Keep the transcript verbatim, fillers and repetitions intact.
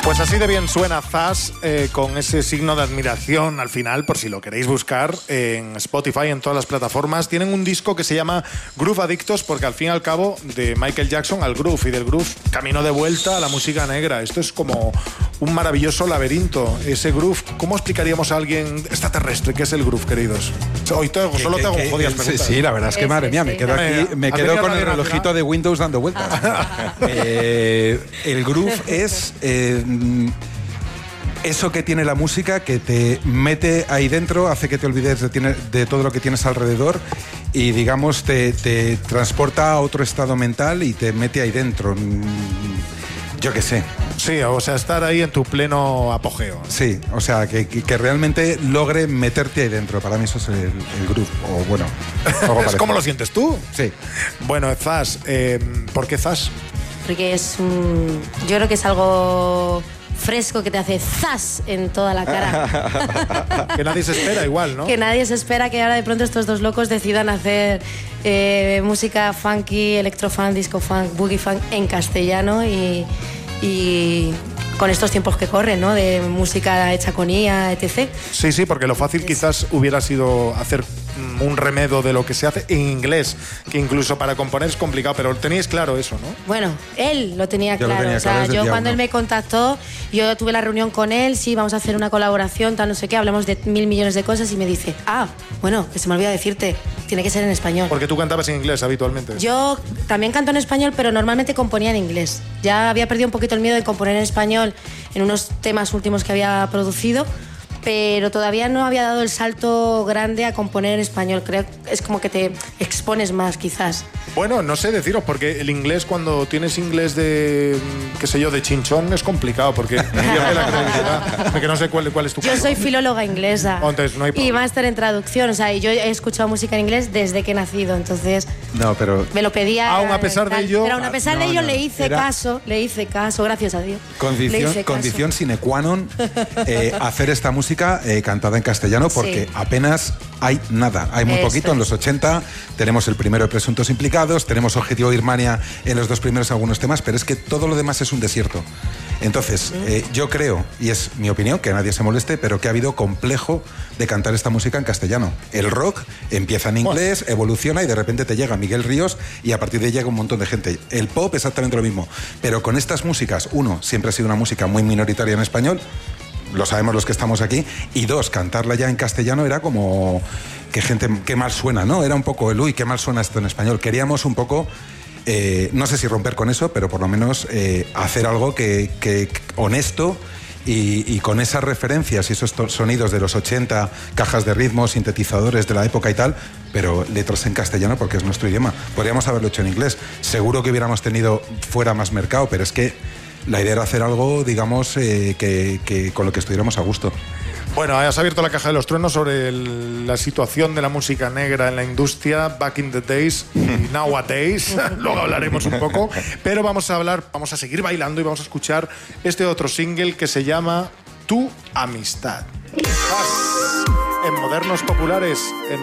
Pues así de bien suena Zas, eh, con ese signo de admiración al final, por si lo queréis buscar en Spotify, en todas las plataformas. Tienen un disco que se llama Groove Adictos, porque al fin y al cabo de Michael Jackson al groove, y del groove camino de vuelta a la música negra. Esto es como un maravilloso laberinto. Ese groove, ¿cómo explicaríamos a alguien extraterrestre qué es el groove, queridos? Hoy te, solo te hago jodidas preguntas. Sí, sí, la verdad es que, madre mía, me quedo aquí, me quedo con el relojito de Windows dando vueltas. eh, el groove es eh, eso que tiene la música, que te mete ahí dentro, hace que te olvides de, tiene, de todo lo que tienes alrededor y, digamos, te, te transporta a otro estado mental y te mete ahí dentro. Yo qué sé. Sí, o sea, estar ahí en tu pleno apogeo. Sí, o sea, que, que, que realmente logre meterte ahí dentro. Para mí eso es el, el groove, o bueno. ¿Es como lo sientes tú? Sí. Bueno, Zas, eh, ¿por qué Zas? Porque es un... Yo creo que es algo fresco que te hace zas en toda la cara. Que nadie se espera igual, ¿no? Que nadie se espera que ahora de pronto estos dos locos decidan hacer eh, música funky, electrofunk, disco funk, boogie funk en castellano y, y con estos tiempos que corren, ¿no? De música hecha con I A, etcétera. Sí, sí, porque lo fácil quizás hubiera sido hacer un remedo de lo que se hace en inglés, que incluso para componer es complicado, pero teníais claro eso, ¿no? Bueno, él lo tenía yo claro. Lo tenía o sea, claro yo cuando uno. él me contactó, yo tuve la reunión con él, sí, vamos a hacer una colaboración, tal, no sé qué, hablamos de mil millones de cosas y me dice, ah, bueno, que se me olvida decirte, tiene que ser en español. Porque tú cantabas en inglés habitualmente. Yo también canto en español, pero normalmente componía en inglés. Ya había perdido un poquito el miedo de componer en español en unos temas últimos que había producido, pero todavía no había dado el salto grande a componer en español. Creo que es como que te expones más, quizás. Bueno, no sé deciros, porque el inglés, cuando tienes inglés de, qué sé yo, de chinchón, es complicado, porque pierde la credibilidad. Porque no sé cuál, cuál es tu Yo caso. soy filóloga inglesa. Oh, entonces no hay y máster en traducción. O sea, yo he escuchado música en inglés desde que he nacido, entonces... No, pero... Me lo pedía... Aún a pesar de ello... Pero aún a pesar no, de ello no, le hice era... caso, le hice caso, gracias a Dios. Condición, le hice caso. condición sine qua non eh, hacer esta música eh, cantada en castellano, porque Sí. apenas hay nada. Hay muy Eso poquito. En los ochenta tenemos el primero de Presuntos Implicados, tenemos Objetivo Birmania en los dos primeros algunos temas, pero es que todo lo demás es un desierto. Entonces, eh, yo creo, y es mi opinión, que nadie se moleste, pero que ha habido complejo de cantar esta música en castellano. El rock empieza en inglés, evoluciona y de repente te llega Miguel Ríos y a partir de ahí llega un montón de gente. El pop exactamente lo mismo, pero con estas músicas, uno, siempre ha sido una música muy minoritaria en español, lo sabemos los que estamos aquí, y dos, cantarla ya en castellano era como que gente, qué mal suena, ¿no? Era un poco el uy, qué mal suena esto en español. Queríamos un poco, eh, no sé si romper con eso, pero por lo menos eh, hacer algo que, que honesto y, y con esas referencias y esos sonidos de los ochenta, cajas de ritmo, sintetizadores de la época y tal, pero letras en castellano porque es nuestro idioma. Podríamos haberlo hecho en inglés. Seguro que hubiéramos tenido fuera más mercado, pero es que la idea era hacer algo, digamos, eh, que, que con lo que estuviéramos a gusto. Bueno, has abierto la caja de los truenos sobre el, la situación de la música negra en la industria, back in the days y nowadays. Luego hablaremos un poco, pero vamos a hablar, vamos a seguir bailando y vamos a escuchar este otro single que se llama Tu Amistad. En Modernos Populares, en